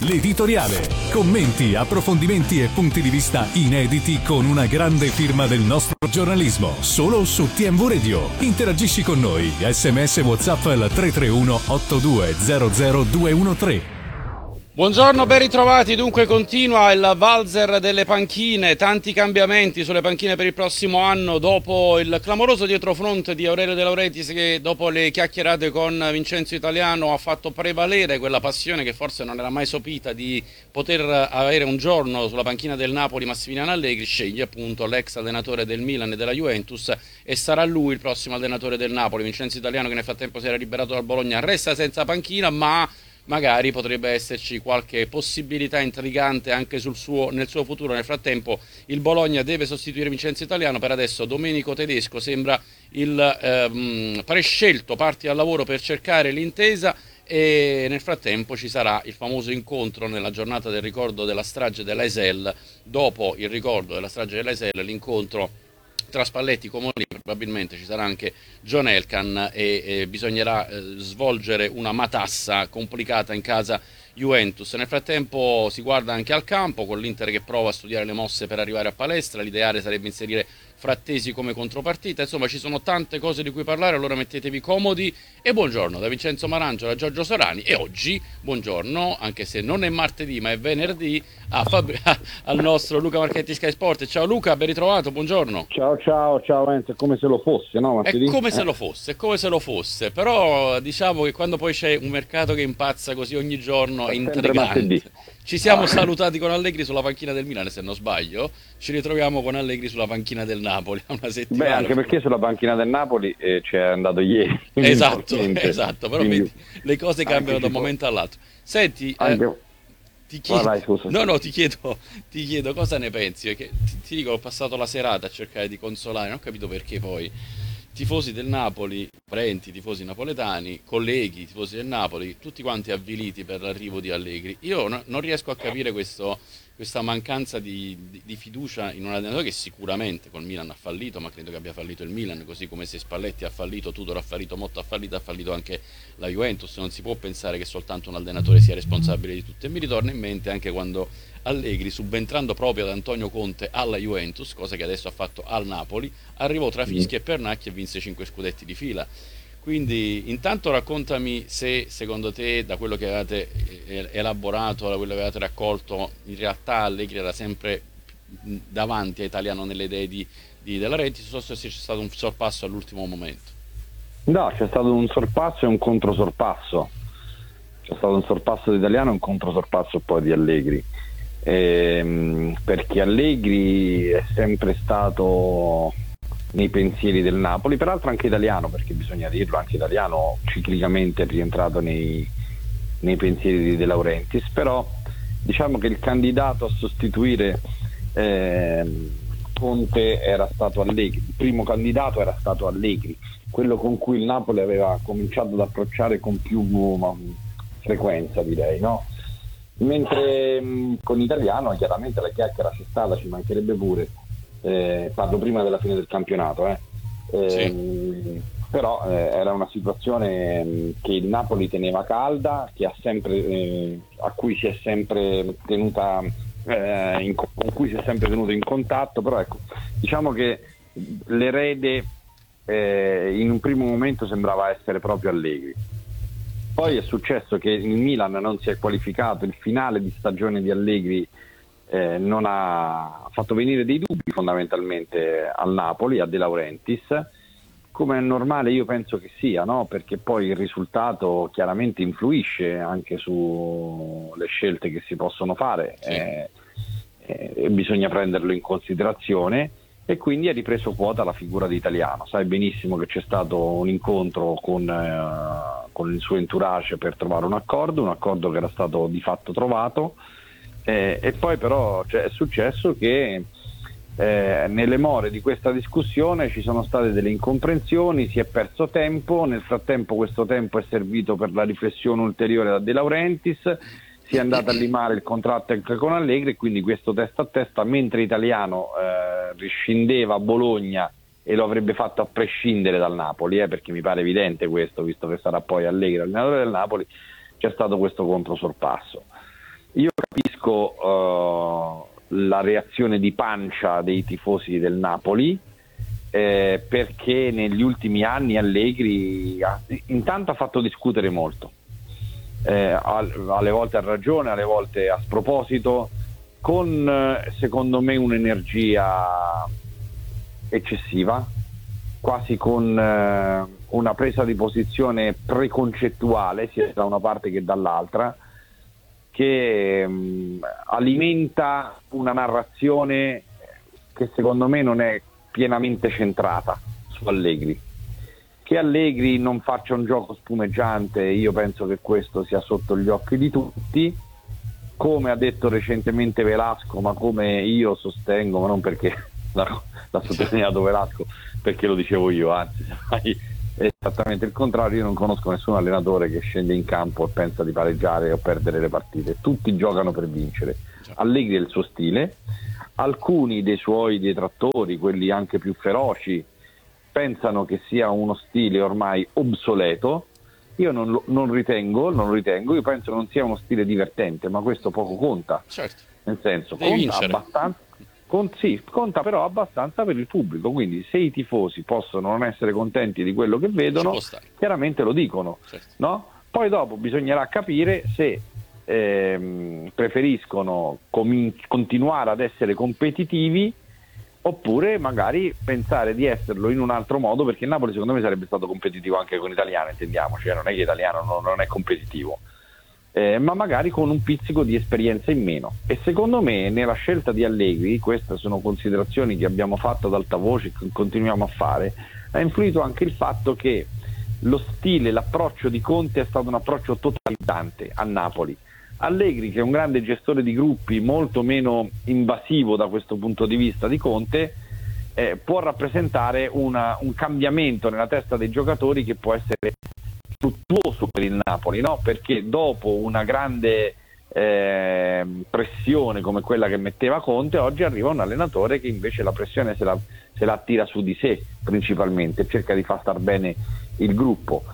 L'editoriale. Commenti, approfondimenti e punti di vista inediti con una grande firma del nostro giornalismo. Solo su TMV Radio. Interagisci con noi. SMS WhatsApp al 331 8200 213. Buongiorno, ben ritrovati. Dunque continua il valzer delle panchine, tanti cambiamenti sulle panchine per il prossimo anno dopo il clamoroso dietrofront di Aurelio De Laurentiis, che dopo le chiacchierate con Vincenzo Italiano ha fatto prevalere quella passione che forse non era mai sopita di poter avere un giorno sulla panchina del Napoli Massimiliano Allegri. Sceglie appunto l'ex allenatore del Milan e della Juventus e sarà lui il prossimo allenatore del Napoli. Vincenzo Italiano, che nel frattempo si era liberato dal Bologna, resta senza panchina, ma magari potrebbe esserci qualche possibilità intrigante anche nel suo futuro. Nel frattempo il Bologna deve sostituire Vincenzo Italiano. Per adesso Domenico Tedesco sembra il prescelto, parti al lavoro per cercare l'intesa, e nel frattempo ci sarà il famoso incontro nella giornata del ricordo della strage dell'Aisel. Dopo il ricordo della strage dell'Aisel, l'incontro tra Spalletti, Comolli, probabilmente ci sarà anche John Elkann e bisognerà svolgere una matassa complicata in casa Juventus. Nel frattempo si guarda anche al campo, con l'Inter che prova a studiare le mosse per arrivare a palestra. L'ideale sarebbe inserire Frattesi come contropartita. Insomma, ci sono tante cose di cui parlare, allora mettetevi comodi e buongiorno da Vincenzo Marangio, da Giorgio Sorani. E oggi buongiorno, anche se non è martedì ma è venerdì, al nostro Luca Marchetti, Sky Sport. Ciao Luca, ben ritrovato, buongiorno. Ciao Enzo, è come se lo fosse, no? Martedì? È come se lo fosse, però diciamo che quando poi c'è un mercato che impazza così ogni giorno è intrigante. Ci siamo salutati con Allegri sulla panchina del Milan, se non sbaglio, ci ritroviamo con Allegri sulla panchina del Napoli a una settimana. Beh, anche perché sulla panchina del Napoli c'è andato ieri. Esatto, però quindi, vedi, le cose cambiano da un momento all'altro. Senti, ti chiedo cosa ne pensi, perché ti dico, ho passato la serata a cercare di consolare, non ho capito perché poi tifosi del Napoli, parenti, tifosi napoletani, colleghi, tifosi del Napoli, tutti quanti avviliti per l'arrivo di Allegri. Io non riesco a capire questa mancanza di fiducia in un allenatore che sicuramente col Milan ha fallito, ma credo che abbia fallito il Milan, così come se Spalletti ha fallito, Tudor ha fallito, Motta ha fallito anche la Juventus. Non si può pensare che soltanto un allenatore sia responsabile di tutto. E mi ritorna in mente anche quando Allegri, subentrando proprio ad Antonio Conte alla Juventus, cosa che adesso ha fatto al Napoli, arrivò tra fischi e pernacchi e vinse 5 scudetti di fila. Quindi intanto raccontami se secondo te, da quello che avevate elaborato, da quello che avevate raccolto, in realtà Allegri era sempre davanti a Italiano nelle idee di De Laurentiis, o se c'è stato un sorpasso all'ultimo momento. No, c'è stato un sorpasso e un controsorpasso. C'è stato un sorpasso di Italiano e un controsorpasso poi di Allegri. Perché Allegri è sempre stato nei pensieri del Napoli, peraltro anche Italiano, perché bisogna dirlo, anche Italiano ciclicamente è rientrato nei pensieri di De Laurentiis, però diciamo che il candidato a sostituire Conte era stato Allegri, il primo candidato era stato Allegri, quello con cui il Napoli aveva cominciato ad approcciare con più frequenza, direi, no? Mentre con Italiano chiaramente la chiacchiera c'è stata, ci mancherebbe pure, parlo prima della fine del campionato, Sì. Però era una situazione che il Napoli teneva calda, che ha sempre, a cui si è sempre tenuta con cui si è sempre tenuto in contatto. Però ecco, diciamo che l'erede in un primo momento sembrava essere proprio Allegri. Poi è successo che il Milan non si è qualificato, il finale di stagione di Allegri non ha fatto venire dei dubbi fondamentalmente al Napoli, a De Laurentiis, come è normale, io penso che sia, no? Perché poi il risultato chiaramente influisce anche sulle scelte che si possono fare, Sì. E bisogna prenderlo in considerazione, e quindi ha ripreso quota la figura di Italiano. Sai benissimo che c'è stato un incontro con il suo entourage per trovare un accordo che era stato di fatto trovato, e poi però è successo che nelle more di questa discussione ci sono state delle incomprensioni, si è perso tempo, nel frattempo questo tempo è servito per la riflessione ulteriore da De Laurentiis, si è andato a limare il contratto anche con Allegri, e quindi questo testa a testa, mentre Italiano riscindeva a Bologna e lo avrebbe fatto a prescindere dal Napoli, perché mi pare evidente questo, visto che sarà poi Allegri allenatore del Napoli, c'è stato questo controsorpasso. Io capisco la reazione di pancia dei tifosi del Napoli, perché negli ultimi anni Allegri intanto ha fatto discutere molto, alle volte a ragione, alle volte a sproposito, con secondo me un'energia eccessiva, quasi con una presa di posizione preconcettuale sia da una parte che dall'altra, che alimenta una narrazione che secondo me non è pienamente centrata su Allegri. Che Allegri non faccia un gioco spumeggiante, io penso che questo sia sotto gli occhi di tutti, come ha detto recentemente Velasco, ma come io sostengo, ma non perché l'ha sottolineato Velasco, perché lo dicevo io, anzi è esattamente il contrario. Io non conosco nessun allenatore che scende in campo e pensa di pareggiare o perdere le partite, tutti giocano per vincere. Allegri è il suo stile, alcuni dei suoi detrattori, quelli anche più feroci, pensano che sia uno stile ormai obsoleto. Io non lo ritengo, io penso non sia uno stile divertente, ma questo poco conta. Certo. Nel senso, Devi conta vincere. abbastanza, conta però abbastanza per il pubblico, quindi se i tifosi possono non essere contenti di quello che vedono, Ci può stare. chiaramente lo dicono, Certo. no? Poi dopo bisognerà capire se preferiscono continuare ad essere competitivi oppure magari pensare di esserlo in un altro modo, perché il Napoli secondo me sarebbe stato competitivo anche con l'Italiano, intendiamoci, non è che l'Italiano non è competitivo, ma magari con un pizzico di esperienza in meno. E secondo me nella scelta di Allegri, queste sono considerazioni che abbiamo fatto ad alta voce, che continuiamo a fare, ha influito anche il fatto che lo stile, l'approccio di Conte è stato un approccio totalizzante a Napoli. Allegri, che è un grande gestore di gruppi, molto meno invasivo da questo punto di vista di Conte, può rappresentare un cambiamento nella testa dei giocatori che può essere fruttuoso per il Napoli, no? Perché dopo una grande pressione come quella che metteva Conte, oggi arriva un allenatore che invece la pressione se la tira su di sé principalmente, cerca di far star bene il gruppo.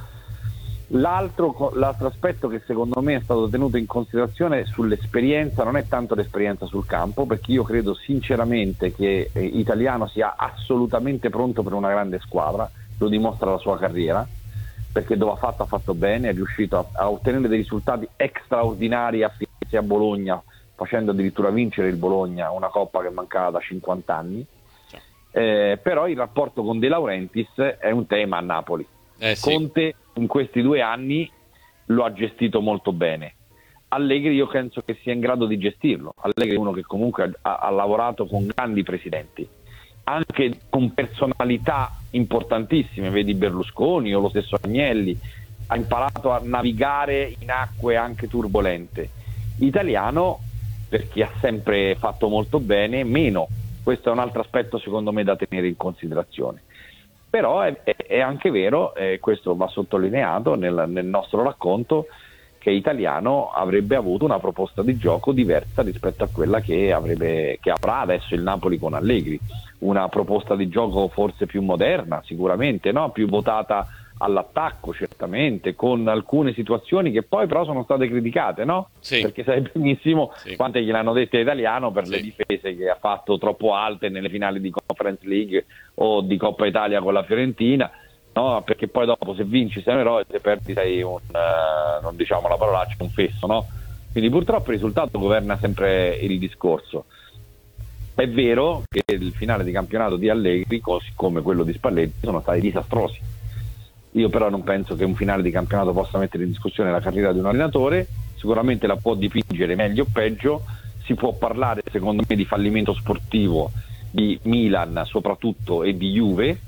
L'altro aspetto che secondo me è stato tenuto in considerazione sull'esperienza non è tanto l'esperienza sul campo, perché io credo sinceramente che Italiano sia assolutamente pronto per una grande squadra, lo dimostra la sua carriera, perché dove ha fatto bene, è riuscito a ottenere dei risultati straordinari a Firenze e a Bologna, facendo addirittura vincere il Bologna, una coppa che mancava da 50 anni. Però il rapporto con De Laurentiis è un tema a Napoli. Sì. Conte in questi 2 anni lo ha gestito molto bene. Allegri io penso che sia in grado di gestirlo. Allegri è uno che comunque ha lavorato con grandi presidenti, anche con personalità importantissime, vedi Berlusconi o lo stesso Agnelli, ha imparato a navigare in acque anche turbolente. Italiano, perché ha sempre fatto molto bene, meno. Questo è un altro aspetto secondo me da tenere in considerazione. Però è anche vero, questo va sottolineato nel nostro racconto, che Italiano avrebbe avuto una proposta di gioco diversa rispetto a quella che avrà adesso il Napoli con Allegri, una proposta di gioco forse più moderna sicuramente, no? Più votata all'attacco certamente, con alcune situazioni che poi però sono state criticate, no? Sì. Perché sai benissimo Sì. quante gliel'hanno dette Italiano per Sì. le difese che ha fatto troppo alte nelle finali di Conference League o di Coppa Italia con la Fiorentina, no? Perché poi dopo se vinci sei un eroe, se perdi sei non diciamo la parolaccia, un fesso, no? Quindi purtroppo il risultato governa sempre il discorso. È vero che il finale di campionato di Allegri, così come quello di Spalletti, sono stati disastrosi. Io però non penso che un finale di campionato possa mettere in discussione la carriera di un allenatore, sicuramente la può dipingere meglio o peggio, si può parlare secondo me di fallimento sportivo di Milan soprattutto e di Juve,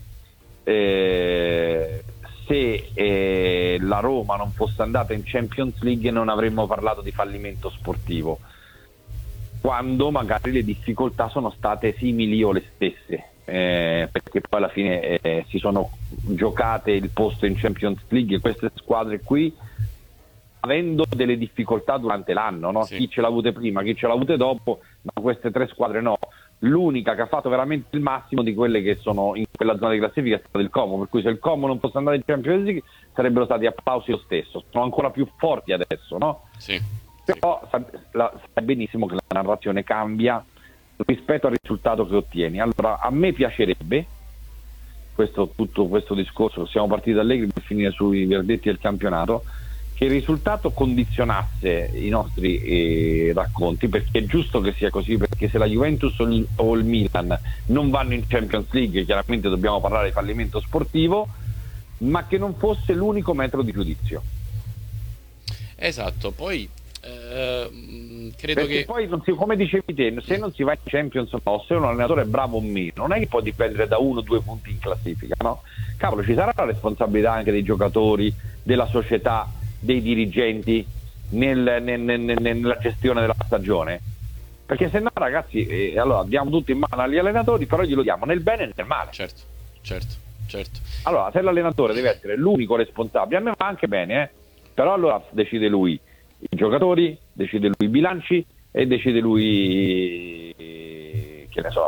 se la Roma non fosse andata in Champions League non avremmo parlato di fallimento sportivo, quando magari le difficoltà sono state simili o le stesse, perché poi alla fine si sono giocate il posto in Champions League queste squadre qui avendo delle difficoltà durante l'anno, no? Sì. Chi ce l'ha avute prima, chi ce l'ha avute dopo, ma queste 3 squadre no. L'unica che ha fatto veramente il massimo di quelle che sono in quella zona di classifica è stato il Como, per cui se il Como non fosse andato in Champions League sarebbero stati applausi lo stesso, sono ancora più forti adesso, no? Sì. Però sai benissimo che la narrazione cambia rispetto al risultato che ottieni. Allora, a me piacerebbe tutto questo discorso, siamo partiti da Allegri per finire sui verdetti del campionato, che il risultato condizionasse i nostri racconti, perché è giusto che sia così, perché se la Juventus o il Milan non vanno in Champions League, chiaramente dobbiamo parlare di fallimento sportivo, ma che non fosse l'unico metro di giudizio. Esatto, poi credo perché che poi come dicevi te, se non si va in Champions o se un allenatore è bravo o meno, non è che può dipendere da 1 o 2 punti in classifica, no? Cavolo, ci sarà la responsabilità anche dei giocatori, della società, dei dirigenti nella gestione della stagione, perché se no, ragazzi, allora diamo tutto in mano agli allenatori, però glielo diamo nel bene e nel male. Certo. Allora, se l'allenatore deve essere l'unico responsabile, a me va anche bene, però allora decide lui i giocatori, decide lui i bilanci e decide lui, che ne so,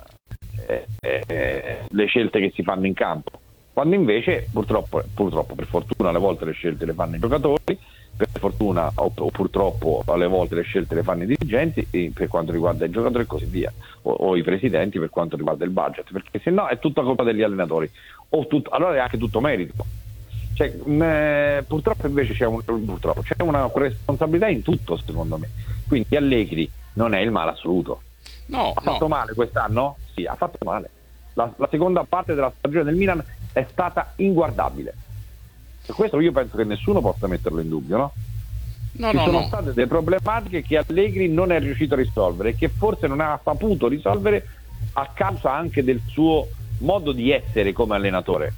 le scelte che si fanno in campo. Quando invece, purtroppo, per fortuna, alle volte le scelte le fanno i giocatori, per fortuna o purtroppo alle volte le scelte le fanno i dirigenti per quanto riguarda i giocatori e così via, o i presidenti per quanto riguarda il budget, perché se no è tutta colpa degli allenatori, allora è anche tutto merito. Purtroppo invece c'è una responsabilità in tutto, secondo me. Quindi Allegri non è il male assoluto. Ha fatto male quest'anno? Sì, ha fatto male. La seconda parte della stagione del Milan è stata inguardabile. Per questo io penso che nessuno possa metterlo in dubbio, no? Ci sono state delle problematiche che Allegri non è riuscito a risolvere e che forse non ha saputo risolvere a causa anche del suo modo di essere come allenatore.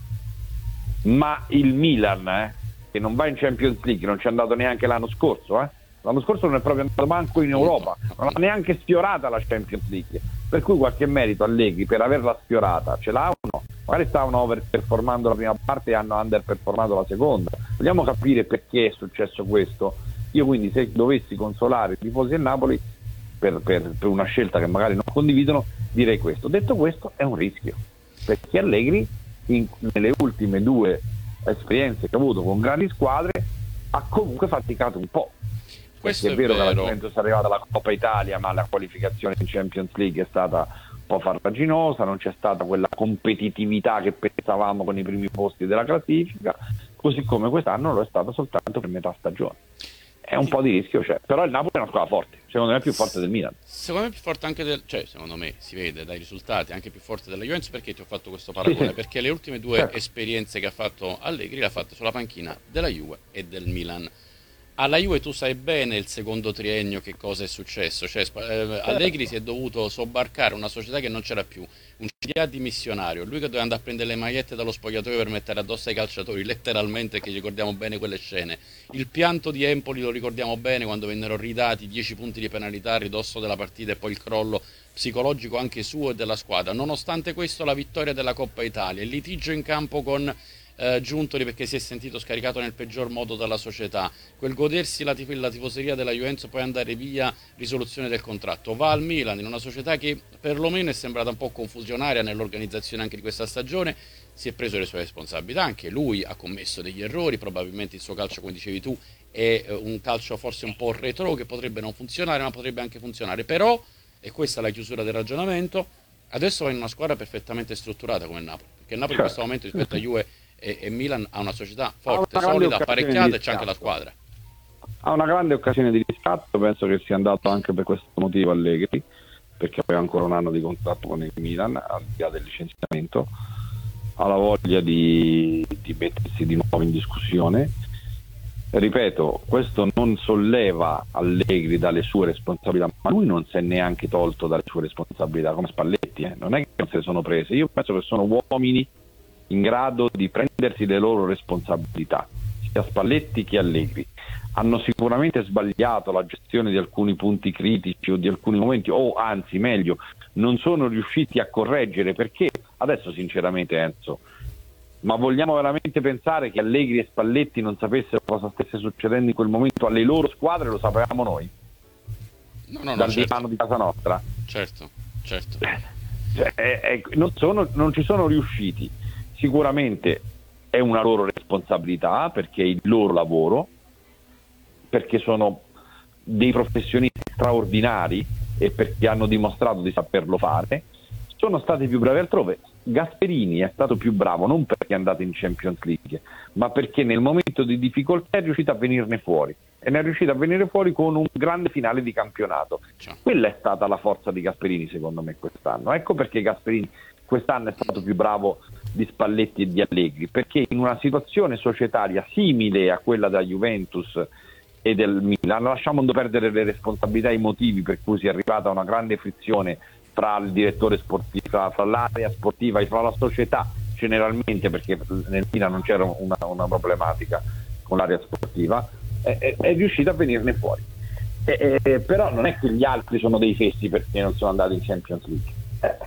Ma il Milan, che non va in Champions League, non ci è andato neanche l'anno scorso, l'anno scorso non è proprio andato manco in Europa, non ha neanche sfiorata la Champions League, per cui qualche merito Allegri per averla sfiorata ce l'ha o no? Magari stavano overperformando la prima parte e hanno underperformato la seconda. Vogliamo capire perché è successo questo. Io quindi, se dovessi consolare i tifosi del Napoli per una scelta che magari non condividono, direi questo. Detto questo, è un rischio, perché Allegri nelle ultime 2 esperienze che ha avuto con grandi squadre ha comunque faticato un po'. Questo è vero che la Juventus è arrivata alla Coppa Italia, ma la qualificazione in Champions League è stata un po' farraginosa, non c'è stata quella competitività che pensavamo con i primi posti della classifica, così come quest'anno lo è stato soltanto per metà stagione. È un po' di rischio, però il Napoli è una squadra forte, secondo me è più forte del Milan. Secondo me è più forte anche secondo me si vede dai risultati, anche più forte della Juventus. Perché ti ho fatto questo paragone? Sì. Perché le ultime 2 esperienze che ha fatto Allegri le ha fatte sulla panchina della Juve e del Milan. Alla Juve tu sai bene il secondo triennio che cosa è successo, Allegri si è dovuto sobbarcare una società che non c'era più, un CDA dimissionario, lui che doveva andare a prendere le magliette dallo spogliatoio per mettere addosso ai calciatori, letteralmente, che ricordiamo bene quelle scene, il pianto di Empoli lo ricordiamo bene, quando vennero ridati 10 punti di penalità a ridosso della partita e poi il crollo psicologico anche suo e della squadra. Nonostante questo, la vittoria della Coppa Italia, il litigio in campo con Giuntoli perché si è sentito scaricato nel peggior modo dalla società, quel godersi la tifoseria della Juventus, poi andare via, risoluzione del contratto, va al Milan in una società che perlomeno è sembrata un po' confusionaria nell'organizzazione anche di questa stagione, si è preso le sue responsabilità, anche lui ha commesso degli errori, probabilmente il suo calcio, come dicevi tu, è un calcio forse un po' retro che potrebbe non funzionare, ma potrebbe anche funzionare, però, e questa è la chiusura del ragionamento, adesso va in una squadra perfettamente strutturata come il Napoli, perché il Napoli in questo momento rispetto a Juve e Milan ha una società forte, solida, apparecchiata, e c'è anche la squadra. Ha una grande occasione di riscatto, penso che sia andato anche per questo motivo Allegri, perché aveva ancora un anno di contratto con il Milan, al di là del licenziamento, ha la voglia di mettersi di nuovo in discussione. Ripeto, questo non solleva Allegri dalle sue responsabilità, ma lui non si è neanche tolto dalle sue responsabilità, come Spalletti, non è che non se le sono prese. Io penso che sono uomini in grado di prendersi le loro responsabilità, sia Spalletti che Allegri. Hanno sicuramente sbagliato la gestione di alcuni punti critici o di alcuni momenti, o anzi meglio, non sono riusciti a correggere, perché adesso sinceramente, Enzo, ma vogliamo veramente pensare che Allegri e Spalletti non sapessero cosa stesse succedendo in quel momento alle loro squadre? Lo sapevamo noi? No, dal divano di casa nostra? Certo. Non ci sono riusciti. Sicuramente è una loro responsabilità, perché è il loro lavoro, perché sono dei professionisti straordinari e perché hanno dimostrato di saperlo fare, sono stati più bravi altrove. Gasperini è stato più bravo non perché è andato in Champions League, ma perché nel momento di difficoltà è riuscito a venirne fuori, e ne è riuscito a venire fuori con un grande finale di campionato. Quella è stata la forza di Gasperini secondo me quest'anno. Ecco perché Gasperini quest'anno è stato più bravo di Spalletti e di Allegri, perché in una situazione societaria simile a quella della Juventus e del Milan, lasciando perdere le responsabilità e i motivi per cui si è arrivata a una grande frizione fra il direttore sportivo, fra l'area sportiva e fra la società generalmente, perché nel Milan non c'era una problematica con l'area sportiva, è riuscito a venirne fuori. Però non è che gli altri sono dei fessi perché non sono andati in Champions League.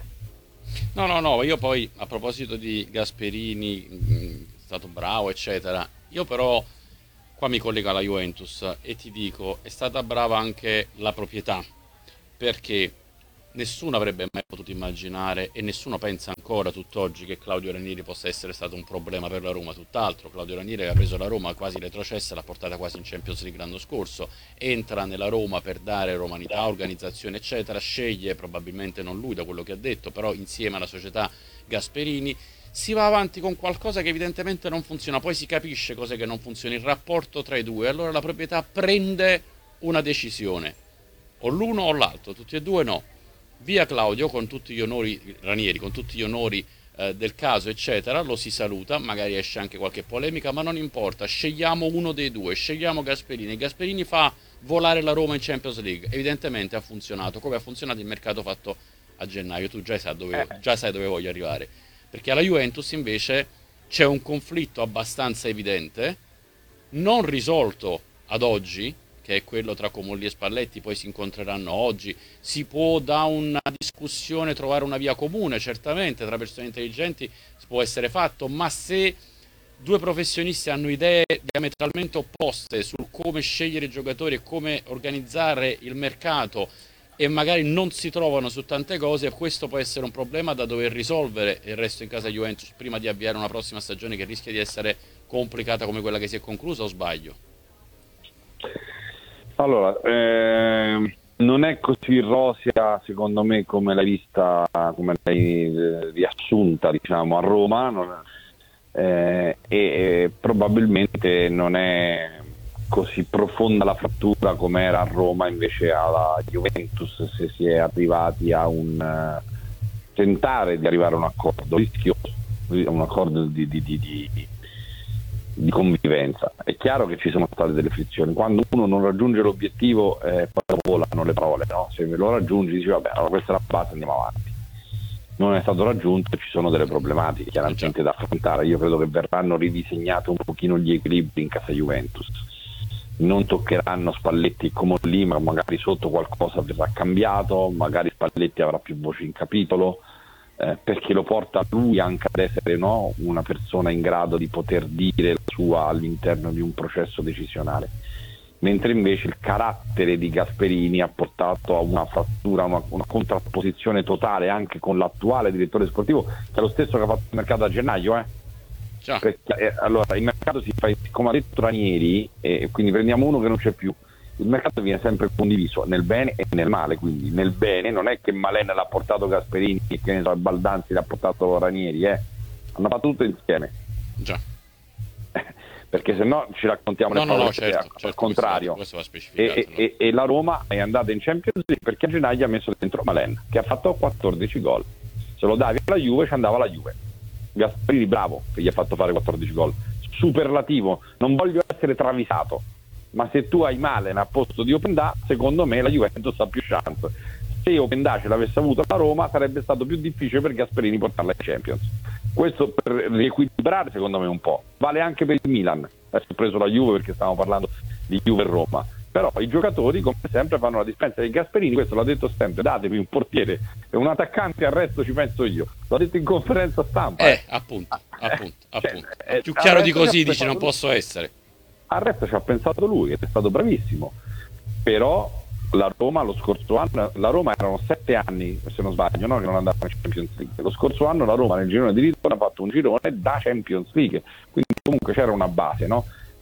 No, io poi a proposito di Gasperini, è stato bravo eccetera, io però qua mi collego alla Juventus e ti dico, è stata brava anche la proprietà, perché nessuno avrebbe mai potuto immaginare, e nessuno pensa ancora tutt'oggi, che Claudio Ranieri possa essere stato un problema per la Roma. Tutt'altro, Claudio Ranieri aveva preso la Roma quasi retrocessa e l'ha portata quasi in Champions League l'anno scorso, entra nella Roma per dare romanità, organizzazione eccetera, sceglie, probabilmente non lui da quello che ha detto, però insieme alla società Gasperini, si va avanti con qualcosa che evidentemente non funziona, poi si capisce cos'è che non funziona, il rapporto tra i due, allora la proprietà prende una decisione, o l'uno o l'altro, tutti e due no. Via Claudio con tutti gli onori, Ranieri con tutti gli onori del caso eccetera, lo si saluta, magari esce anche qualche polemica, ma non importa, scegliamo uno dei due, scegliamo Gasperini. Gasperini fa volare la Roma in Champions League, evidentemente ha funzionato, come ha funzionato il mercato fatto a gennaio, tu già sai dove voglio arrivare, perché alla Juventus invece c'è un conflitto abbastanza evidente, non risolto ad oggi, che è quello tra Comolli e Spalletti, poi si incontreranno oggi, si può da una discussione trovare una via comune, certamente tra persone intelligenti può essere fatto, ma se due professionisti hanno idee diametralmente opposte su come scegliere i giocatori e come organizzare il mercato e magari non si trovano su tante cose, questo può essere un problema da dover risolvere, il resto in casa Juventus, prima di avviare una prossima stagione che rischia di essere complicata come quella che si è conclusa, o sbaglio? Allora, non è così rosea secondo me come l'hai vista, come l'hai riassunta diciamo a Roma, e probabilmente non è così profonda la frattura come era a Roma invece alla Juventus, se si è arrivati a tentare di arrivare a un accordo rischioso, un accordo di convivenza. È chiaro che ci sono state delle frizioni, quando uno non raggiunge l'obiettivo poi volano le parole, no? Se lo raggiungi dici vabbè, allora questa è la base, andiamo avanti. Non è stato raggiunto, ci sono delle problematiche chiaramente da affrontare. Io credo che verranno ridisegnati un pochino gli equilibri in casa Juventus, non toccheranno Spalletti come lì, ma magari sotto qualcosa verrà cambiato, magari Spalletti avrà più voci in capitolo, perché lo porta lui anche ad essere una persona in grado di poter dire la sua all'interno di un processo decisionale, mentre invece il carattere di Gasperini ha portato a una frattura, una contrapposizione totale anche con l'attuale direttore sportivo, che è lo stesso che ha fatto il mercato a gennaio, perché, allora il mercato si fa come ha detto Ranieri, e quindi prendiamo uno che non c'è più. Il mercato viene sempre condiviso nel bene e nel male, quindi nel bene non è che Malen l'ha portato Gasperini e che ne so, Baldanzi l'ha portato Ranieri, hanno fatto tutto insieme. Già. Perché se no ci raccontiamo le cose certo, al contrario. questo va specificato, e la Roma è andata in Champions League perché a gennaio ha messo dentro Malen, che ha fatto 14 gol. Se lo davi alla Juve ci andava la Juve. Gasperini bravo che gli ha fatto fare 14 gol, superlativo, non voglio essere travisato, ma se tu hai Malen a posto di Openda, secondo me la Juventus ha più chance. Se Openda ce l'avesse avuto la Roma sarebbe stato più difficile per Gasperini portarla ai Champions. Questo per riequilibrare secondo me un po', vale anche per il Milan. Adesso ho preso la Juve perché stavamo parlando di Juve e Roma, però i giocatori come sempre fanno la dispensa di Gasperini, questo l'ha detto sempre, datevi un portiere e un attaccante, al resto ci penso io, l'ho detto in conferenza stampa. Appunto. Più chiaro di così dice non posso essere. Al resto ci ha pensato lui, che è stato bravissimo, però la Roma lo scorso anno, la Roma erano 7 anni se non sbaglio, no, che non andava in Champions League. Lo scorso anno la Roma nel girone di ritorno ha fatto un girone da Champions League, quindi comunque c'era una base, no?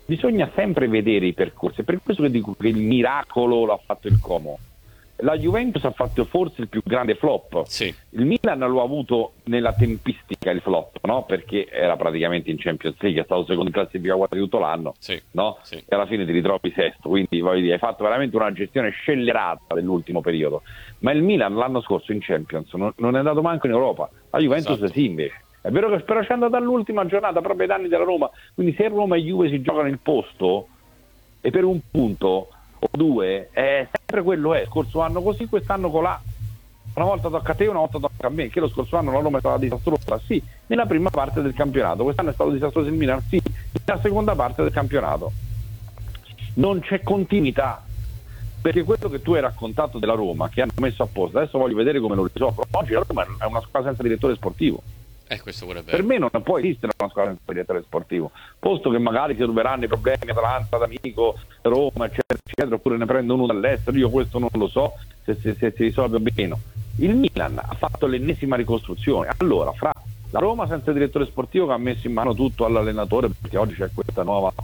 bisogna sempre vedere i percorsi. È per questo che dico che il miracolo l'ha fatto il Como. La Juventus ha fatto forse il più grande flop. Sì. Il Milan lo ha avuto nella tempistica il flop, no? Perché era praticamente in Champions League, è stato secondo in classifica quasi tutto l'anno, Sì. no? Sì. E alla fine ti ritrovi sesto, quindi voglio dire, hai fatto veramente una gestione scellerata dell'ultimo periodo. Ma il Milan l'anno scorso in Champions non è andato manco in Europa, la Juventus Esatto. sì invece. È vero che però c'è andata all'ultima giornata proprio ai danni della Roma, quindi se Roma e Juve si giocano il posto e per un punto o due, è sempre quello è. Scorso anno così, quest'anno colà. Una volta tocca a te, una volta tocca a me. Che lo scorso anno la Roma è stata disastrosa, sì, nella prima parte del campionato. Quest'anno è stato disastroso il Milan, sì, nella seconda parte del campionato. Non c'è continuità, perché quello che tu hai raccontato della Roma, che hanno messo a posto, adesso voglio vedere come lo risolvono. Oggi la Roma è una squadra senza direttore sportivo. Questo pure è vero. Per me non può esistere una squadra senza direttore sportivo, posto che magari si troveranno i problemi Atalanta, d'Amico, Roma, eccetera, eccetera, oppure ne prendo uno dall'estero, io questo non lo so se si risolve o meno. Il Milan ha fatto l'ennesima ricostruzione, allora fra la Roma senza direttore sportivo che ha messo in mano tutto all'allenatore, perché oggi c'è questa nuova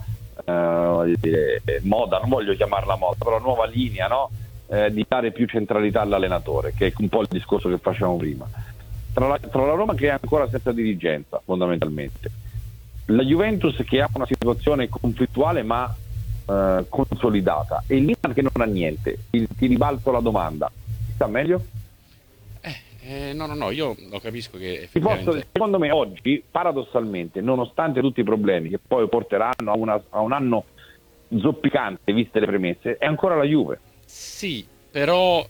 moda, non voglio chiamarla moda, però nuova linea, no? Di dare più centralità all'allenatore, che è un po' il discorso che facevamo prima. Tra la Roma che è ancora senza dirigenza fondamentalmente, la Juventus che ha una situazione conflittuale ma consolidata, e il Milan che non ha niente. Ti ribalto la domanda: chi sta meglio? No, io lo capisco che effettivamente... Secondo me oggi, paradossalmente, nonostante tutti i problemi che poi porteranno a un anno zoppicante viste le premesse, è ancora la Juve. Sì, però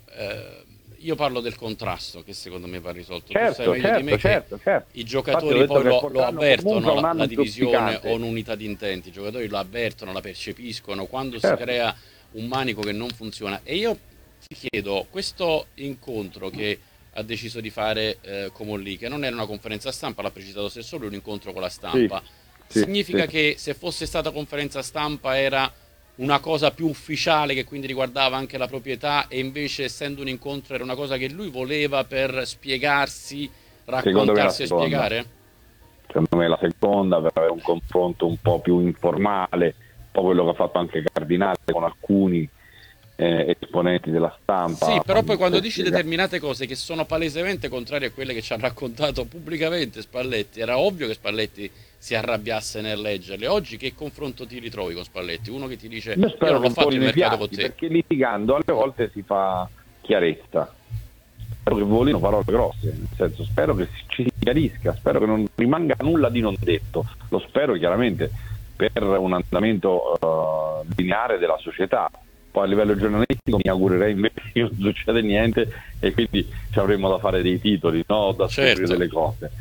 io parlo del contrasto che secondo me va risolto. Certo, tu sai meglio di me che i giocatori poi lo avvertono la divisione o un'unità di intenti, i giocatori lo avvertono, la percepiscono quando si crea un manico che non funziona. E io ti chiedo, questo incontro che ha deciso di fare Comolli, che non era una conferenza stampa, l'ha precisato stesso lui, un incontro con la stampa, significa che se fosse stata conferenza stampa era una cosa più ufficiale, che quindi riguardava anche la proprietà, e invece essendo un incontro era una cosa che lui voleva per spiegarsi, raccontarsi e spiegare? Secondo me la seconda, per avere un confronto un po' più informale, un po' quello che ha fatto anche Cardinale con alcuni esponenti della stampa. Sì, però poi quando dici determinate cose che sono palesemente contrarie a quelle che ci ha raccontato pubblicamente Spalletti, era ovvio che Spalletti si arrabbiasse nel leggerle. Oggi che confronto ti ritrovi con Spalletti? Uno che ti dice io non l'ho fatto il mercato con te. Perché litigando alle volte si fa chiarezza. Spero che volino parole grosse, nel senso, spero che ci si chiarisca, spero che non rimanga nulla di non detto. Lo spero chiaramente per un andamento lineare della società. Poi a livello giornalistico mi augurerei invece che non succeda niente e quindi ci avremmo da fare dei titoli, no? Da scoprire delle cose.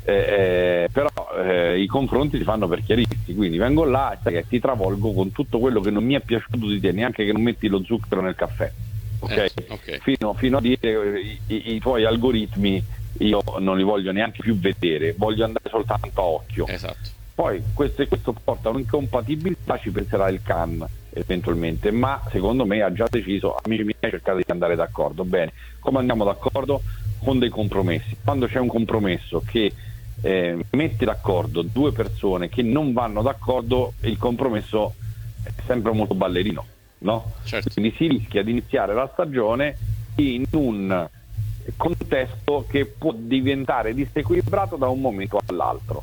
Però i confronti si fanno per chiarirsi, quindi vengo là e ti travolgo con tutto quello che non mi è piaciuto di te, neanche che non metti lo zucchero nel caffè, ok? Fino a dire i tuoi algoritmi io non li voglio neanche più vedere, voglio andare soltanto a occhio. Esatto. Poi questo porta a un'incompatibilità, ci penserà il CAN eventualmente, ma secondo me ha già deciso, amici miei, cercate di andare d'accordo. Bene, come andiamo d'accordo? Con dei compromessi. Quando c'è un compromesso che mette d'accordo due persone che non vanno d'accordo, il compromesso è sempre molto ballerino, no? Certo. Quindi si rischia di iniziare la stagione in un contesto che può diventare disequilibrato da un momento all'altro.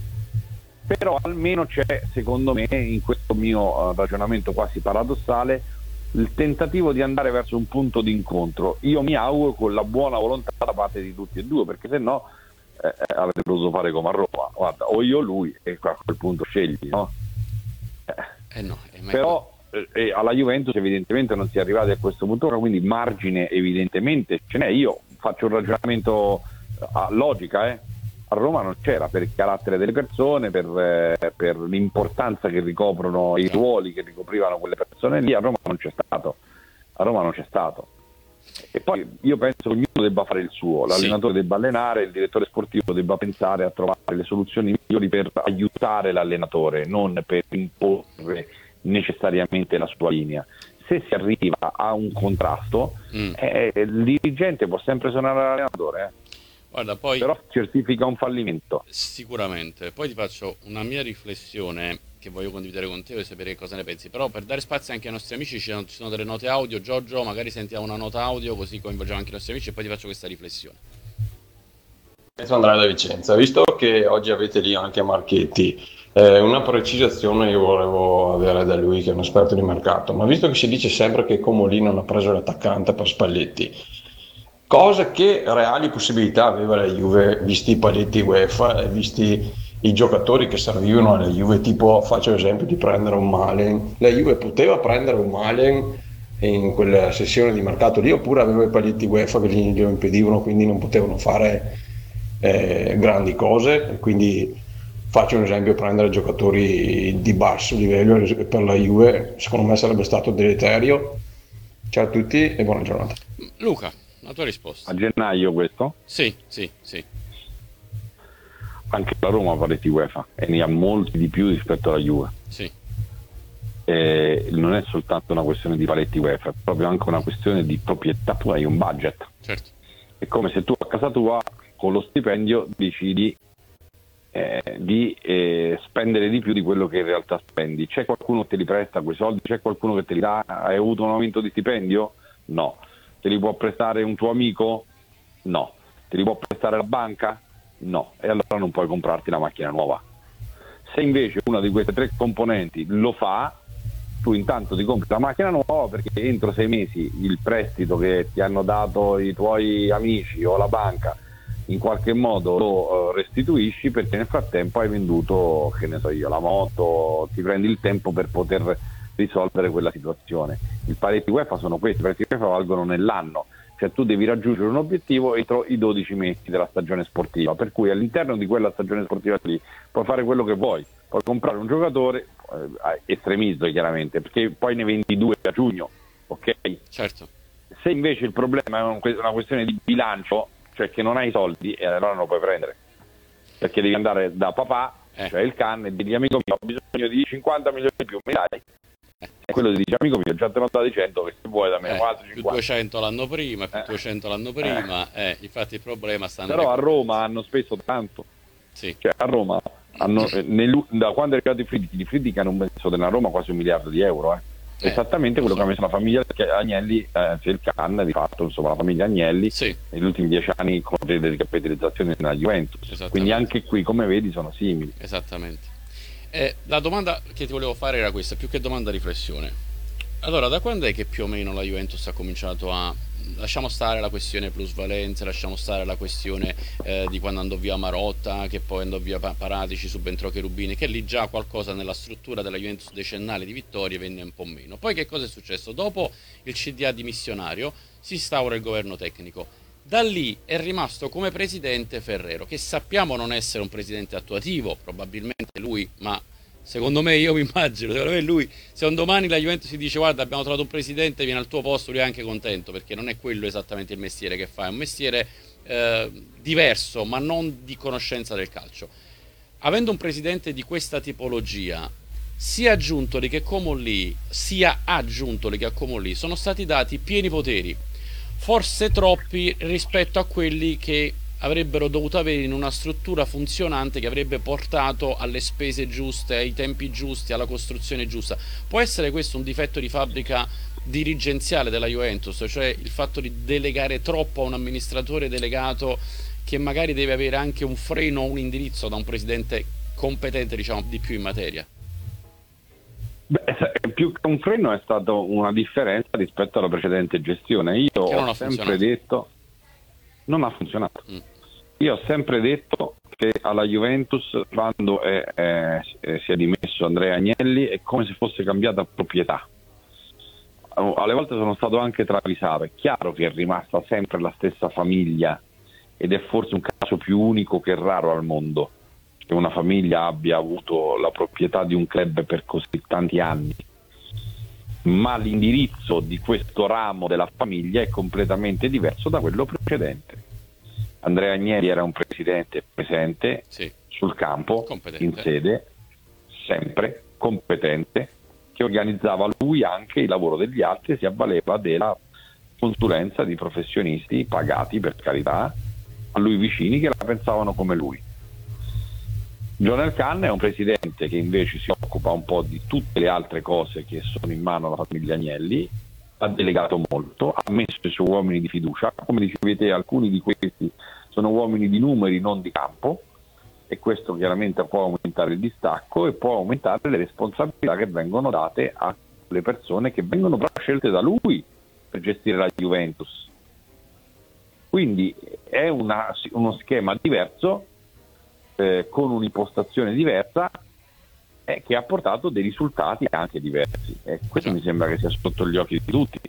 Però almeno c'è, secondo me, in questo mio ragionamento quasi paradossale, il tentativo di andare verso un punto di incontro. Io mi auguro con la buona volontà da parte di tutti e due, perché se no avrete dovuto fare come a Roma, guarda, o io o lui, e a quel punto scegli, no? Però alla Juventus evidentemente non si è arrivati a questo punto, quindi margine evidentemente ce n'è. Io faccio un ragionamento a logica, a Roma non c'era, per il carattere delle persone, per l'importanza che ricoprono i ruoli che ricoprivano quelle persone lì. A Roma non c'è stato. E poi io penso che ognuno debba fare il suo, l'allenatore debba allenare, il direttore sportivo debba pensare a trovare le soluzioni migliori per aiutare l'allenatore, non per imporre necessariamente la sua linea. Se si arriva a un contrasto, il dirigente può sempre suonare l'allenatore, Guarda, poi però certifica un fallimento. Sicuramente. Poi ti faccio una mia riflessione, che voglio condividere con te e sapere cosa ne pensi. Però per dare spazio anche ai nostri amici ci sono delle note audio. Giorgio, magari sentiamo una nota audio così coinvolgiamo anche i nostri amici e poi ti faccio questa riflessione. Andrea da Vicenza, visto che oggi avete lì anche Marchetti, una precisazione io volevo avere da lui che è un esperto di mercato, ma visto che si dice sempre che Comolli non ha preso l'attaccante per Spalletti, cosa che reali possibilità aveva la Juve visti i paletti UEFA e visti i giocatori che servivano alla Juve, tipo faccio l'esempio di prendere un Malen, la Juve poteva prendere un Malen in quella sessione di mercato lì oppure aveva i paletti UEFA che glielo impedivano, quindi non potevano fare grandi cose, quindi faccio un esempio, prendere giocatori di basso livello per la Juve secondo me sarebbe stato deleterio. Ciao a tutti e buona giornata. Luca, la tua risposta? A gennaio questo? Sì. Anche la Roma ha paletti UEFA e ne ha molti di più rispetto alla Juve. Sì. Non è soltanto una questione di paletti UEFA, è proprio anche una questione di proprietà. Tu hai un budget, Certo. è come se tu a casa tua con lo stipendio decidi di spendere di più di quello che in realtà spendi. C'è qualcuno che te li presta quei soldi? C'è qualcuno che te li dà? Hai avuto un aumento di stipendio? No. Te li può prestare un tuo amico? No. Te li può prestare la banca? No. E allora non puoi comprarti la macchina nuova. Se invece una di queste tre componenti lo fa, tu intanto ti compri la macchina nuova perché entro 6 mesi il prestito che ti hanno dato i tuoi amici o la banca in qualche modo lo restituisci, perché nel frattempo hai venduto, che ne so io, la moto, ti prendi il tempo per poter risolvere quella situazione. I paletti UEFA sono questi, i paletti UEFA valgono nell'anno, cioè tu devi raggiungere un obiettivo entro i 12 mesi della stagione sportiva, per cui all'interno di quella stagione sportiva lì puoi fare quello che vuoi, puoi comprare un giocatore, estremizzo chiaramente, perché poi ne vendi 2 a giugno, ok? Certo. Se invece il problema è una questione di bilancio, cioè che non hai soldi, e allora non lo puoi prendere, perché devi andare da papà, cioè il Can, e dirgli: amico mio, ho bisogno di 50 milioni in più, mi dai? E quello ti dice: amico mio, già te ne ho dati 100, che se vuoi da me altri 50. Più 200 l'anno prima, più 200 l'anno prima, infatti il problema sta però a Roma hanno speso tanto, sì. Cioè a Roma hanno, da quando è arrivato i Friedrich hanno messo nella Roma quasi 1 miliardo di euro, esattamente quello che ha messo la famiglia Agnelli, il Can, di fatto, insomma la famiglia Agnelli, sì, negli ultimi 10 anni con le ricapitalizzazioni nella Juventus, quindi anche qui, come vedi, sono simili. Esattamente. La domanda che ti volevo fare era questa, più che domanda, riflessione. Allora, da quando è che più o meno la Juventus ha cominciato a, lasciamo stare la questione plusvalenze, lasciamo stare la questione di quando andò via Marotta, che poi andò via Paratici, subentrò Cherubini, che lì già qualcosa nella struttura della Juventus decennale di vittorie venne un po' meno. Poi che cosa è successo? Dopo il CDA dimissionario si instaura il governo tecnico. Da lì è rimasto come presidente Ferrero, che sappiamo non essere un presidente attuativo, probabilmente lui, ma secondo me, io mi immagino, secondo me lui, se un domani la Juventus si dice: guarda, abbiamo trovato un presidente, viene al tuo posto, lui è anche contento, perché non è quello esattamente il mestiere che fa, è un mestiere diverso, ma non di conoscenza del calcio. Avendo un presidente di questa tipologia, sia a Giuntoli che a Comolli sono stati dati pieni poteri, forse troppi rispetto a quelli che avrebbero dovuto avere in una struttura funzionante, che avrebbe portato alle spese giuste, ai tempi giusti, alla costruzione giusta. Può essere questo un difetto di fabbrica dirigenziale della Juventus, cioè il fatto di delegare troppo a un amministratore delegato che magari deve avere anche un freno o un indirizzo da un presidente competente, diciamo, di più in materia? Più che un freno è stata una differenza rispetto alla precedente gestione. Io ho sempre detto non ha funzionato. Io ho sempre detto che alla Juventus, quando si è dimesso Andrea Agnelli, è come se fosse cambiata proprietà. Alle volte sono stato anche travisato. È chiaro che è rimasta sempre la stessa famiglia, ed è forse un caso più unico che raro al mondo che una famiglia abbia avuto la proprietà di un club per così tanti anni, ma l'indirizzo di questo ramo della famiglia è completamente diverso da quello precedente. Andrea Agnelli era un presidente presente, sì, sul campo, in sede, sempre competente, che organizzava lui anche il lavoro degli altri e si avvaleva della consulenza di professionisti pagati, per carità, a lui vicini, che la pensavano come lui. John El Khan è un presidente che invece si occupa occupa un po' di tutte le altre cose che sono in mano alla famiglia Agnelli, ha delegato molto, ha messo i suoi uomini di fiducia, come dicevete alcuni di questi sono uomini di numeri, non di campo, e questo chiaramente può aumentare il distacco e può aumentare le responsabilità che vengono date alle persone che vengono però scelte da lui per gestire la Juventus. Quindi è uno schema diverso, con un'impostazione diversa, che ha portato dei risultati anche diversi. Questo mi sembra che sia sotto gli occhi di tutti.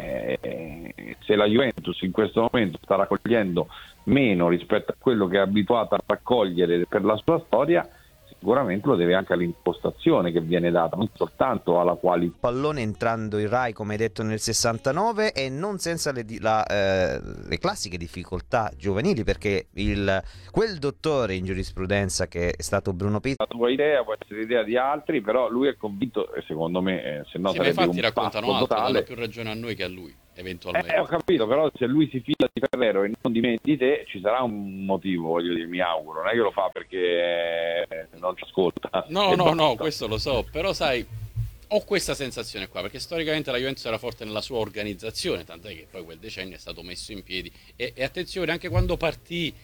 Se la Juventus in questo momento sta raccogliendo meno rispetto a quello che è abituata a raccogliere per la sua storia, sicuramente lo deve anche all'impostazione che viene data, non soltanto alla qualità. Pallone entrando in Rai, come detto, nel 69, e non senza le classiche difficoltà giovanili, perché quel dottore in giurisprudenza che è stato Bruno Pitti. La tua idea può essere l'idea di altri, però lui è convinto, e secondo me se no sarebbe un raccontano altro, totale. danno più ragione a noi che a lui, eventualmente. Ho capito, però se lui si fida di Ferrero e non di te, ci sarà un motivo, voglio dire, mi auguro, non è che lo fa perché non ci ascolta. No, questo lo so, però sai, ho questa sensazione qua, perché storicamente la Juventus era forte nella sua organizzazione, tant'è che poi quel decennio è stato messo in piedi, e attenzione, anche quando partì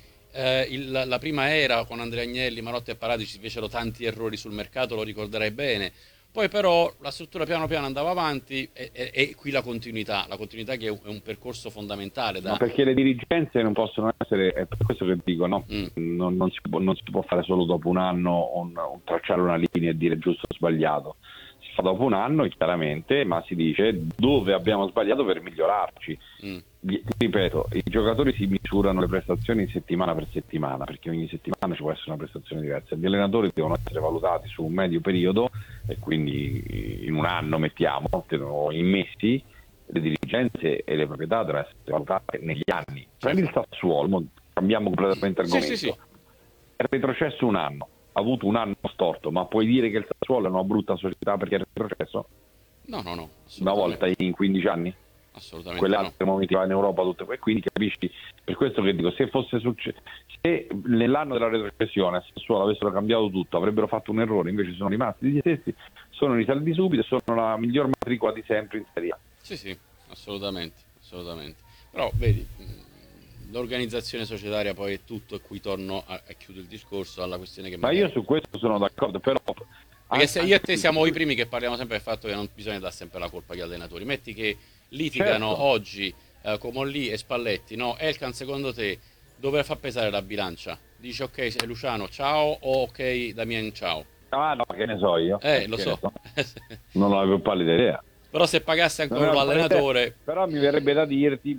la prima era con Andrea Agnelli, Marotta e Paratici, si fecero tanti errori sul mercato, lo ricorderai bene. Poi però la struttura piano piano andava avanti, e qui la continuità che è un percorso fondamentale. No, perché le dirigenze non possono essere, è per questo che dico, no? Non si può fare solo dopo un anno tracciare una linea e dire giusto o sbagliato. Si fa dopo un anno, chiaramente, ma si dice dove abbiamo sbagliato per migliorarci. Ti ripeto, i giocatori si misurano le prestazioni settimana per settimana, perché ogni settimana ci può essere una prestazione diversa. Gli allenatori devono essere valutati su un medio periodo, e quindi in un anno, mettiamo, in mesi. Le dirigenze e le proprietà devono essere valutate negli anni. Prendi il Sassuolo, cambiamo completamente argomento. Sì. È retrocesso un anno, ha avuto un anno storto, ma puoi dire che il Sassuolo è una brutta società perché è retrocesso? No. Una volta in 15 anni? Assolutamente Quelle no. altre momenti va in Europa tutte, e quindi capisci, per questo che dico, se fosse se nell'anno della retrocessione se Sassuolo avessero cambiato tutto, avrebbero fatto un errore, invece sono rimasti gli stessi, sono risaliti subito e sono la miglior matricola di sempre in Serie A. Sì, assolutamente. Però vedi, l'organizzazione societaria poi è tutto, e qui torno a chiudere il discorso alla questione che io su questo sono d'accordo, però perché se io e te siamo i primi che parliamo sempre del fatto che non bisogna dare sempre la colpa agli allenatori. Metti che litigano oggi Comolli e Spalletti, no? Elkan, secondo te dove fa pesare la bilancia? Dici ok, Luciano ciao, o ok, Damien ciao? No, che ne so io. Lo so. Non avevo pallida idea. Però se pagasse ancora l'allenatore... Però mi verrebbe da dirti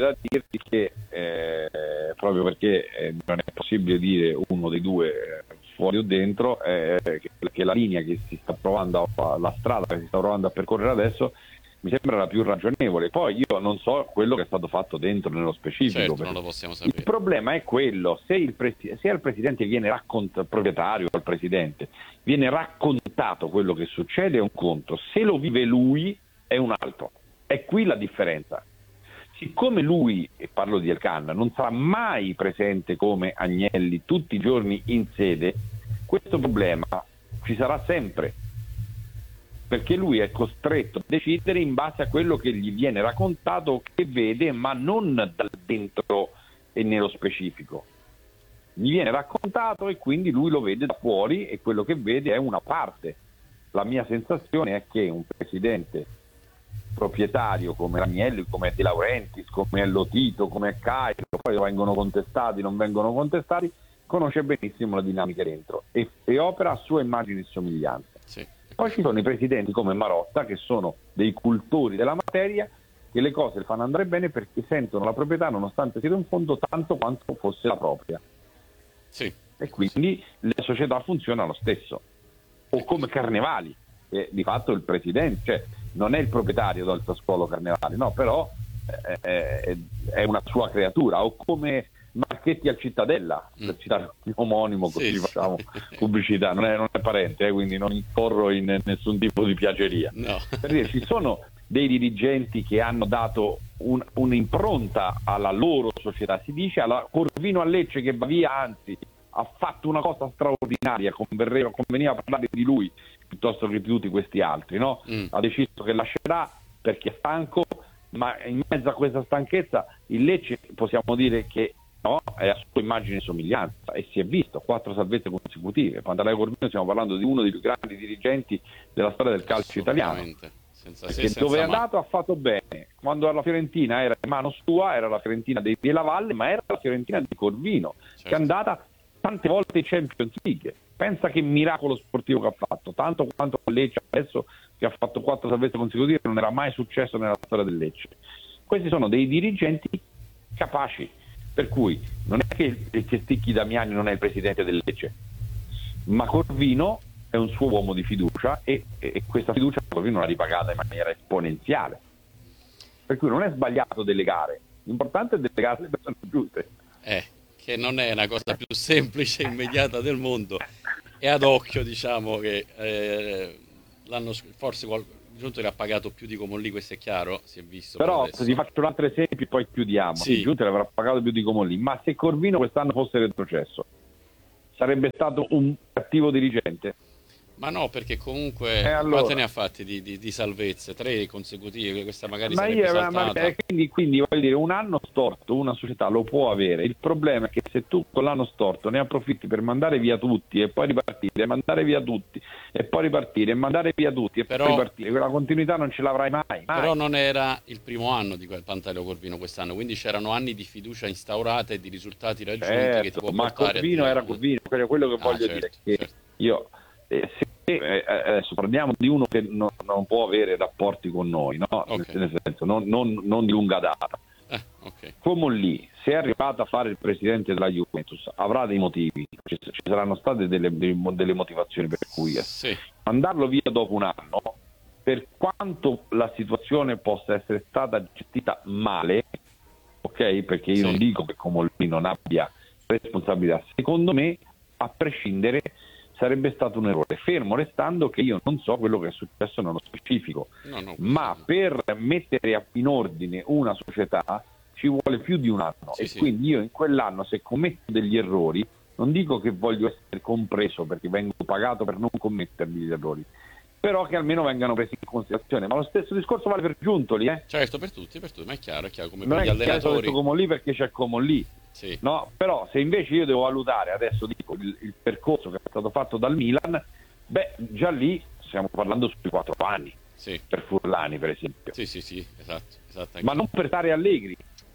che proprio perché non è possibile dire uno dei due fuori o dentro, che la linea che si sta provando, la strada che si sta provando a percorrere adesso, mi sembra la più ragionevole. Poi io non so quello che è stato fatto dentro nello specifico. Certo, non lo possiamo sapere. Il problema è quello, se al presidente viene raccontato, al proprietario, al presidente, viene raccontato quello che succede è un conto, se lo vive lui è un altro. È qui la differenza. Siccome lui, e parlo di Elkan, non sarà mai presente come Agnelli tutti i giorni in sede, questo problema ci sarà sempre, perché lui è costretto a decidere in base a quello che gli viene raccontato, che vede, ma non dal dentro e nello specifico. Gli viene raccontato e quindi lui lo vede da fuori, e quello che vede è una parte. La mia sensazione è che un presidente proprietario come Agnelli, come De Laurentiis, come Lotito, come Cairo, poi vengono contestati, non vengono contestati, conosce benissimo la dinamica dentro e opera a sua immagine e somiglianza. Sì. Poi ci sono i presidenti come Marotta, che sono dei cultori della materia, che le cose le fanno andare bene perché sentono la proprietà, nonostante sia in fondo, tanto quanto fosse la propria. Sì. E quindi le società funzionano lo stesso. O come Carnevali, che di fatto il presidente, cioè non è il proprietario del Sassuolo Carnevali, no, però è una sua creatura. O come Marchetti al Cittadella, per citare il mio omonimo, così facciamo pubblicità, non è parente, quindi non incorro in nessun tipo di piaceria. No. Per dire, ci sono dei dirigenti che hanno dato un'impronta alla loro società, si dice alla Corvino a Lecce che va via, anzi ha fatto una cosa straordinaria, conveniva parlare di lui piuttosto che di tutti questi altri, no? Ha deciso che lascerà perché è stanco, ma in mezzo a questa stanchezza il Lecce possiamo dire che no, è a sua immagine e somiglianza, e si è visto 4 salvezze consecutive. Pantaleo Corvino, stiamo parlando di uno dei più grandi dirigenti della storia del calcio italiano, perché dove è andato ha fatto bene. Quando la Fiorentina era in mano sua, era la Fiorentina dei Della Valle, ma era la Fiorentina di Corvino, che è andata tante volte in Champions League. Pensa che miracolo sportivo che ha fatto, tanto quanto Lecce adesso, che ha fatto 4 salvezze consecutive, non era mai successo nella storia del Lecce. Questi sono dei dirigenti capaci, per cui non è che Sticchi Damiani non è il presidente del Lecce, ma Corvino è un suo uomo di fiducia, e questa fiducia Corvino l'ha ripagata in maniera esponenziale, per cui non è sbagliato delegare, l'importante è delegare le persone giuste, che non è una cosa più semplice e immediata del mondo, e ad occhio diciamo che l'anno forse Giunto ha pagato più di Comolli, questo è chiaro, si è visto. Però ti faccio un altro esempio, poi chiudiamo. Sì. Giunto avrà pagato più di Comolli, ma se Corvino quest'anno fosse retrocesso, sarebbe stato un cattivo dirigente? Ma no, perché comunque allora, quante ne ha fatti di salvezze? 3 consecutive, questa magari ma sarebbe saltata. Quindi voglio dire, un anno storto una società lo può avere. Il problema è che se tu con l'anno storto ne approfitti per mandare via tutti e poi ripartire, mandare via tutti e poi ripartire, e mandare via tutti e poi ripartire, quella continuità non ce l'avrai mai. Però non era il primo anno di quel Pantaleo Corvino quest'anno, quindi c'erano anni di fiducia instaurata e di risultati raggiunti, che ti può ma portare Corvino era Corvino, quello che voglio dire è che io adesso parliamo di uno che non può avere rapporti con noi, no? Okay. Nel senso non di lunga data. Okay. Comolli, se è arrivato a fare il presidente della Juventus, avrà dei motivi, ci saranno state delle motivazioni per cui mandarlo via dopo un anno, per quanto la situazione possa essere stata gestita male, ok? Perché io non dico che Comolli non abbia responsabilità, secondo me, a prescindere, sarebbe stato un errore, fermo restando che io non so quello che è successo nello specifico, ma per mettere in ordine una società ci vuole più di un anno, quindi io in quell'anno, se commetto degli errori, non dico che voglio essere compreso perché vengo pagato per non commetterli gli errori, però che almeno vengano presi in considerazione. Ma lo stesso discorso vale per Giuntoli, Certo, per tutti, ma è chiaro come non per gli allenatori. Non è Comolli perché c'è Comolli. No, però se invece io devo valutare adesso il percorso che è stato fatto dal Milan, già lì stiamo parlando sui 4 anni per Furlani, per esempio. Sì, esatto. Ma non per stare Allegri,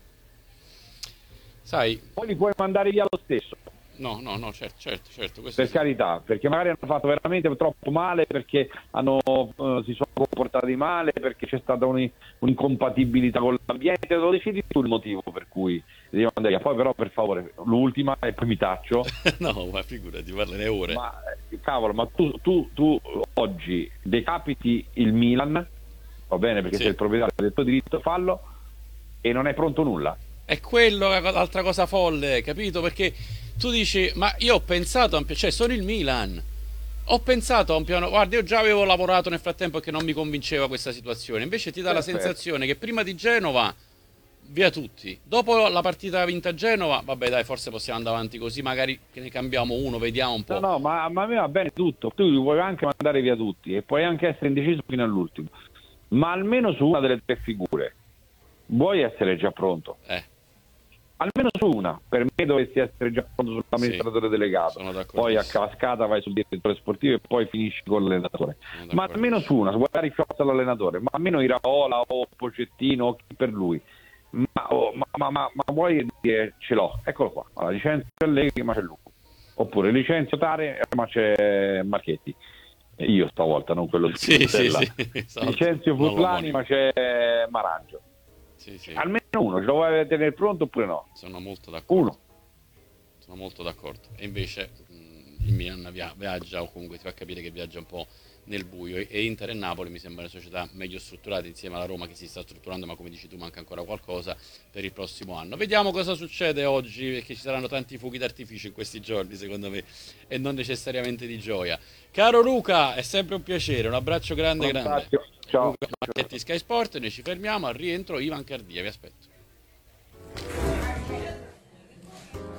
sai, poi li puoi mandare via lo stesso. No, certo. Per carità, perché magari hanno fatto veramente troppo male, perché si sono comportati male, perché c'è stata un'incompatibilità con l'ambiente, lo decidi tu il motivo per cui devi andare via. Poi però, per favore, l'ultima e poi mi taccio. No, ma figurati, parlerei ore. Ma cavolo, ma tu oggi decapiti il Milan, va bene, perché sei il proprietario del tuo diritto, fallo, e non è pronto nulla. È quello l'altra cosa folle, capito? Perché tu dici, ma io ho pensato, sono il Milan, ho pensato a un piano, guarda, io già avevo lavorato nel frattempo che non mi convinceva questa situazione, invece ti dà la sensazione che prima di Genova via tutti, dopo la partita vinta a Genova, vabbè dai, forse possiamo andare avanti così, magari che ne cambiamo uno, vediamo un po'. No, ma a me va bene tutto, tu vuoi anche mandare via tutti e puoi anche essere indeciso fino all'ultimo, ma almeno su una delle 3 figure vuoi essere già pronto. Almeno su una, per me dovresti essere già pronto sull'amministratore delegato, poi a cascata vai sul direttore sportivo e poi finisci con l'allenatore, ma almeno su una, vuoi dare forza all'allenatore, ma almeno Iraola o Pochettino o chi per lui, ma vuoi dire ce l'ho, eccolo qua, allora, licenzio Allegri ma c'è lui, oppure licenzio Tare ma c'è Marchetti, io stavolta, non quello di esatto. Licenzio Furlani ma c'è Marangio. Almeno uno, ce lo vuoi tenere pronto oppure no? Sono molto d'accordo. Uno. Sono molto d'accordo. E invece il Milan viaggia, o comunque ti fa capire che viaggia un po' nel buio, e Inter e Napoli mi sembrano società meglio strutturate, insieme alla Roma che si sta strutturando, ma come dici tu manca ancora qualcosa per il prossimo anno. Vediamo cosa succede oggi, perché ci saranno tanti fuochi d'artificio in questi giorni, secondo me, e non necessariamente di gioia. Caro Luca, è sempre un piacere, un abbraccio grande. Ciao. Luca Marchetti, Sky Sport, noi ci fermiamo, al rientro Ivan Cardia, vi aspetto.